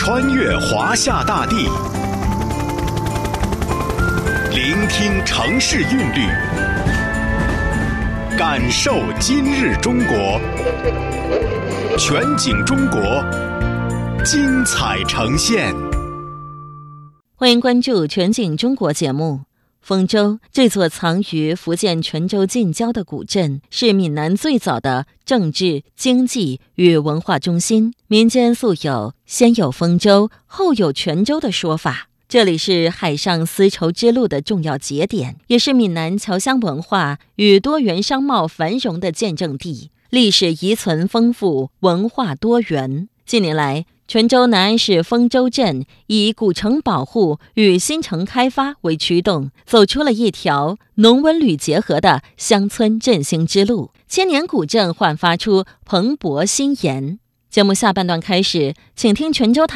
穿越华夏大地，聆听城市韵律，感受今日中国。全景中国，精彩呈现。 欢迎关注全景中国节目。丰州这座藏于福建泉州近郊的古镇，是闽南最早的政治、经济与文化中心。民间素有先有丰州，后有泉州的说法。这里是海上丝绸之路的重要节点，也是闽南侨乡文化与多元商贸繁荣的见证地，历史遗存丰富，文化多元。近年来，泉州南安市丰州镇以古城保护与新城开发为驱动，走出了一条农文旅结合的乡村振兴之路。千年古镇焕发出蓬勃新颜。节目下半段开始，请听泉州台